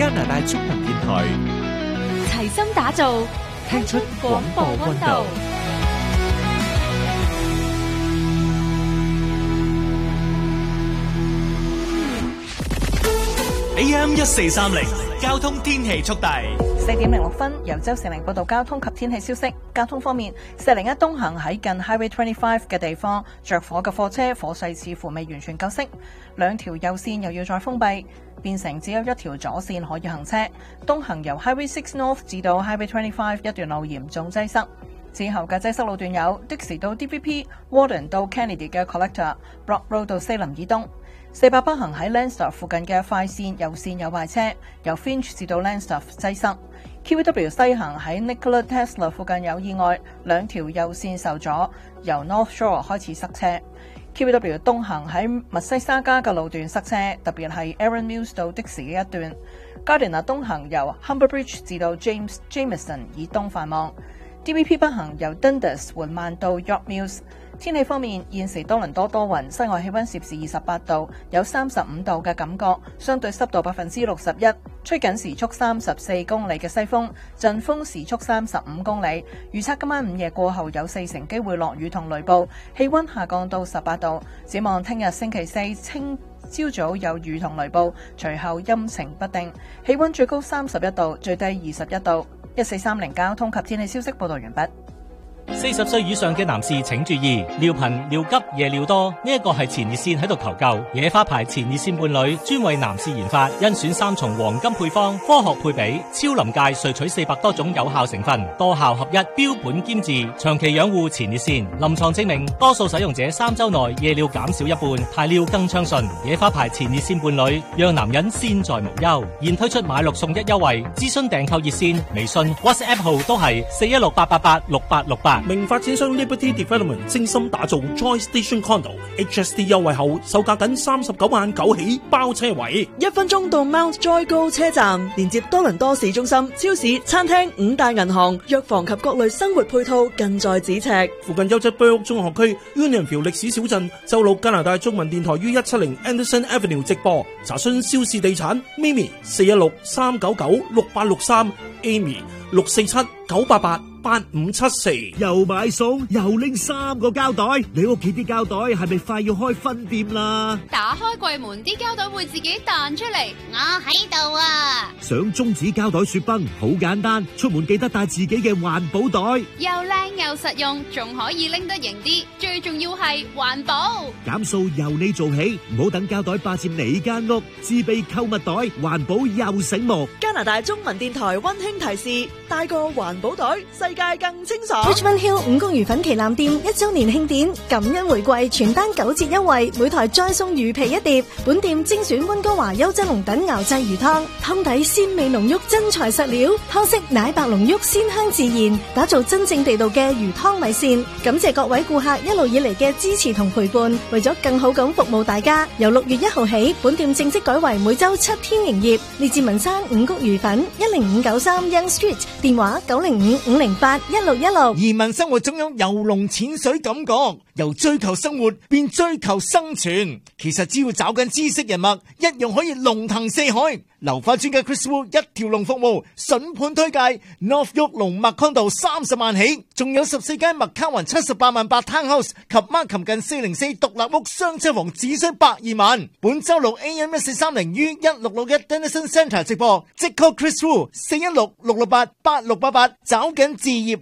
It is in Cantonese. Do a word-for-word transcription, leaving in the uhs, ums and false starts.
加拿大中文電台， 齊心打造， 聽出廣播溫度。 A M 一四三零交通天氣速遞。 四點零六分，由周世明報道交通及天氣消息。交通方面，四零一東行喺近 Highway twenty-five 嘅地方着火嘅貨車火勢似乎未完全救熄，兩條右線又要再封閉，變成只有一條左線可以行車。東行由 Highway six North 至到 Highway twenty-five 一段路嚴重擠塞。之後嘅擠塞路段有的士到 D V P、Warden 到 Kennedy 嘅 Collector、Brock Road 到西林以東。四百北行喺 Landstar 附近嘅快線右線有壞車，由 Finch 至到 Landstar 擠塞。Q E W 西行喺 Nikola Tesla 附近有意外，兩條右線受阻，由 North Shore 開始塞車。Q E W 東行喺密西沙加嘅路段塞車，特別係 Aaron Mills 到的士嘅一段。Gardiner 東行由 Humber Bridge 至到 James Jameson 以東繁忙。D V P 北行由 Dundas 緩慢到 York Mills。天氣方面，現時多倫多多雲，室外氣溫攝氏二十八度，有三十五度嘅感覺，相對濕度百分之六十一，吹緊時速三十四公里嘅西風，陣風時速三十五公里。預測今晚午夜過後有四成機會落雨同雷暴，氣溫下降到十八度。展望聽日星期四清朝早有雨同雷暴，隨後陰晴不定，氣溫最高三十一度，最低二十一度。一四三零交通及天氣消息報道完畢。 四十歲以上嘅男士請注意，尿頻、尿急、夜尿多，呢一個係前列腺喺度求救。野花牌前列腺伴侶專為男士研發，甄選三重黃金配方，科學配比，超臨界萃取四百多種有效成分，多效合一，標本兼治，長期養護前列腺。臨床證明，多數使用者三周內夜尿減少一半，排尿更暢順。野花牌前列腺伴侶讓男人先在無憂。現推出買六送一優惠，諮詢訂購熱線、微信、WhatsApp 號都係四一六八八八六八六八。 名發展商 Liberty Development 精心打造 Joy Station Condo H S D 優惠後，售價僅三十九萬九起包車位， 一分鐘到 Mount Joy 高車站，連接多倫多市中心、超市、餐廳、五大銀行、藥房及各類生活配套近在咫尺。 附近優質居屋中學區 Unionville 歷史小鎮，周六加拿大中文電台於一七零 Anderson Avenue 直播。查詢肖氏地產 Mimi 四一六三九九六八六三 Amy 六四七九八八八五七四。 又買餸又拎三個膠袋，你屋企啲膠袋係咪快要開分店啦？ 打開櫃門，啲膠袋會自己彈出嚟。我喺度啊！ 想中指膠袋雪崩好簡單，出門記得帶自己嘅環保袋， 又靚又實用，仲可以拎得型啲，最重要係環保。 減數由你做起，唔好等膠袋霸佔你間屋，自備購物袋，環保又醒目。 加拿大中文電台溫馨提示：帶個環保袋，世界更清爽。 Richmond Hill 五穀魚粉旗艦店一周年慶典，感恩回饋，全單九折優惠，每台再送魚皮一碟。本店精選溫哥華優質龍躉熬製魚湯，湯底鮮味濃郁，真材實料，湯色奶白濃郁，鮮香自然，打造真正地道嘅魚湯米線。感謝各位顧客一路以嚟嘅支持同陪伴，為咗更好咁服務大家，由六月一號起，本店正式改為每周七天營業。列治文山五穀魚粉一零五九三 Young Street， 電話九零五五零八一六一六。 移民生活總有游龍潛水感覺，由追求生活變追求生存，其實只要找緊知識人脈，一樣可以龍騰四海。流花專家 Chris Wu 一條龍服務，筍盤推介 North York 龍脈 Condo 三十萬起，仲有十四間麥卡雲七十八萬八 Townhouse 及 Markham 近四零四獨立屋雙車房，只需百二萬。本周六 A M 一四三零於一六六一 Denison Centre 直播，即 call Chris Wu 四一六六六八八六八八，找緊置業